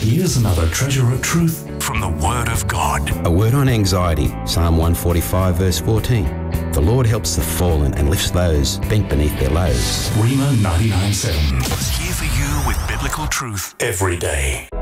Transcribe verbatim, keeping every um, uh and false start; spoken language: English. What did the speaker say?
Here's another treasure of truth from the Word of God. A word on anxiety, Psalm one forty-five verse fourteen. The Lord helps the fallen and lifts those bent beneath their loads. Rhema ninety-nine point seven. Here for you with biblical truth every day.